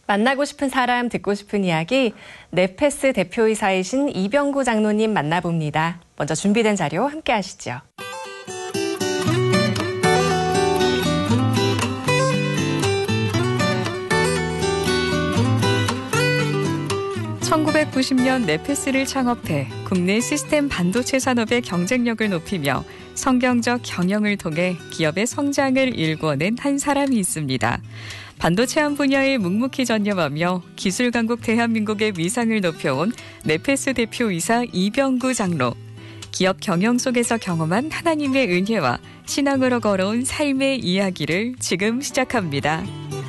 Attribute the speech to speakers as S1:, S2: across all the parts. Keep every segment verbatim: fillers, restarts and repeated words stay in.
S1: 만나고 싶은 사람, 듣고 싶은 이야기, 네페스 대표이사이신 이병구 장로님 만나봅니다. 먼저 준비된 자료 함께 하시죠. 천구백구십 년 네페스를 창업해 국내 시스템 반도체 산업의 경쟁력을 높이며 성경적 경영을 통해 기업의 성장을 일궈낸 한 사람이 있습니다. 반도체한 분야에 묵묵히 전념하며 기술 강국 대한민국의 위상을 높여온 네페스 대표이사 이병구 장로. 기업 경영 속에서 경험한 하나님의 은혜와 신앙으로 걸어온 삶의 이야기를 지금 시작합니다.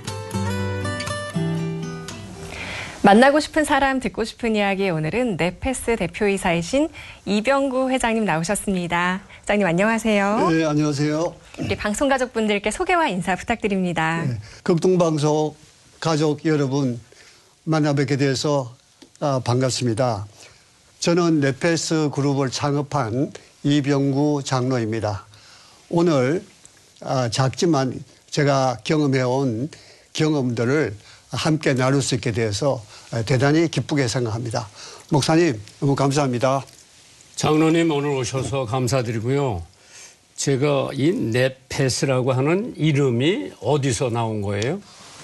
S1: 만나고 싶은 사람, 듣고 싶은 이야기, 오늘은 네페스 대표이사이신 이병구 회장님 나오셨습니다. 회장님 안녕하세요.
S2: 네, 안녕하세요.
S1: 우리 방송 가족분들께 소개와 인사 부탁드립니다. 네,
S2: 극동방송 가족 여러분 만나뵙게 돼서 아, 반갑습니다. 저는 네페스 그룹을 창업한 이병구 장로입니다. 오늘 아, 작지만 제가 경험해온 경험들을 함께 나눌 수 있게 돼서 대단히 기쁘게 생각합니다. 목사님 너무 감사합니다.
S3: 장로님 오늘 오셔서 감사드리고요. 제가 이 네페스라고 하는 이름이 어디서 나온 거예요?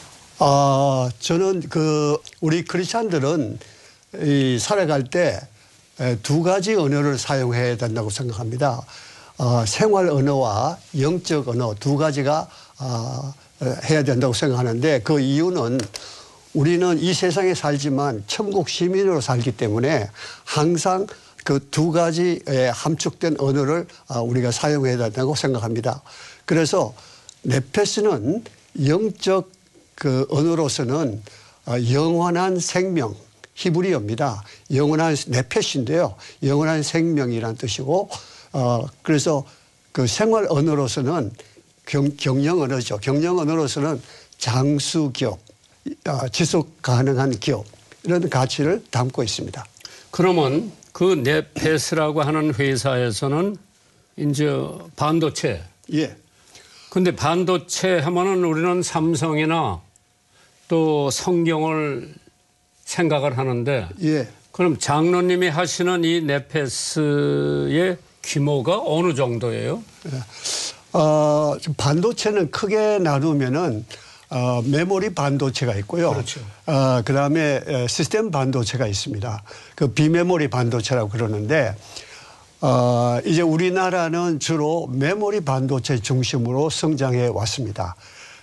S2: 아, 저는 그 우리 크리스찬들은 이 살아갈 때 두 가지 언어를 사용해야 된다고 생각합니다. 어, 생활 언어와 영적 언어 두 가지가 어, 해야 된다고 생각하는데, 그 이유는 우리는 이 세상에 살지만 천국 시민으로 살기 때문에 항상 그 두 가지의 함축된 언어를 우리가 사용해야 된다고 생각합니다. 그래서 네페스는 영적 그 언어로서는 영원한 생명, 히브리어입니다. 영원한 네페스인데요. 영원한 생명이라는 뜻이고, 어, 그래서 그 생활 언어로서는 경, 경영 언어죠. 경영 언어로서는 장수기업, 어, 지속 가능한 기업, 이런 가치를 담고 있습니다.
S3: 그러면 그 네페스라고 하는 회사에서는 이제 반도체.
S2: 예.
S3: 근데 반도체 하면은 우리는 삼성이나 또 성경을 생각을 하는데.
S2: 예.
S3: 그럼 장로님이 하시는 이 네페스의 규모가 어느 정도예요?
S2: 예. 어, 반도체는 크게 나누면은 어, 메모리 반도체가 있고요.
S3: 그렇죠.
S2: 어, 그 다음에 시스템 반도체가 있습니다. 그 비메모리 반도체라고 그러는데, 어, 이제 우리나라는 주로 메모리 반도체 중심으로 성장해 왔습니다.